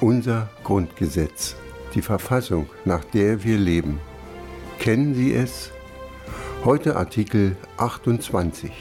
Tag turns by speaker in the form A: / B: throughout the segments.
A: Unser Grundgesetz, die Verfassung, nach der wir leben. Kennen Sie es? Heute Artikel 28.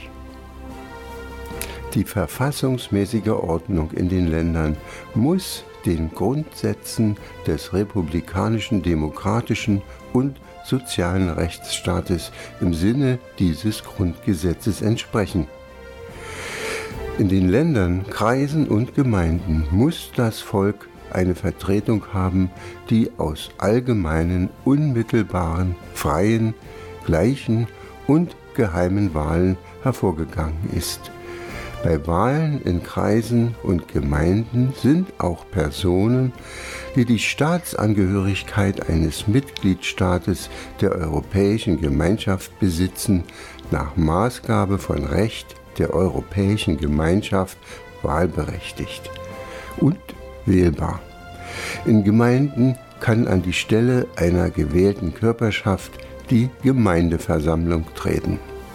A: Die verfassungsmäßige Ordnung in den Ländern muss den Grundsätzen des republikanischen, demokratischen und sozialen Rechtsstaates im Sinne dieses Grundgesetzes entsprechen. In den Ländern, Kreisen und Gemeinden muss das Volk eine Vertretung haben, die aus allgemeinen, unmittelbaren, freien, gleichen und geheimen Wahlen hervorgegangen ist. Bei Wahlen in Kreisen und Gemeinden sind auch Personen, die die Staatsangehörigkeit eines Mitgliedstaates der Europäischen Gemeinschaft besitzen, nach Maßgabe von Recht der Europäischen Gemeinschaft wahlberechtigt und wählbar. In Gemeinden kann an die Stelle einer gewählten Körperschaft die Gemeindeversammlung treten.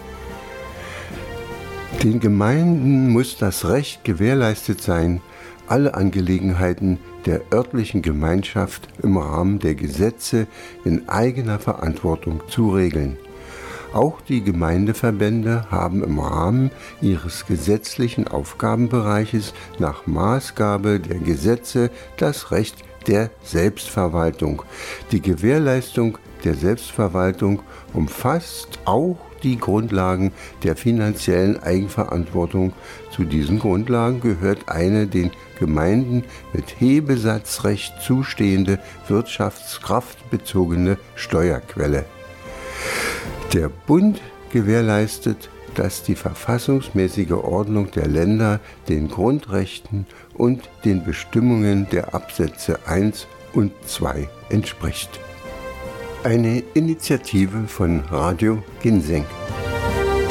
A: Den Gemeinden muss das Recht gewährleistet sein, alle Angelegenheiten der örtlichen Gemeinschaft im Rahmen der Gesetze in eigener Verantwortung zu regeln. Auch die Gemeindeverbände haben im Rahmen ihres gesetzlichen Aufgabenbereiches nach Maßgabe der Gesetze das Recht der Selbstverwaltung. Die Gewährleistung der Selbstverwaltung umfasst auch die Grundlagen der finanziellen Eigenverantwortung. Zu diesen Grundlagen gehört eine den Gemeinden mit Hebesatzrecht zustehende wirtschaftskraftbezogene Steuerquelle. Der Bund gewährleistet, dass die verfassungsmäßige Ordnung der Länder den Grundrechten und den Bestimmungen der Absätze 1 und 2 entspricht. Eine Initiative von Radio Ginseng.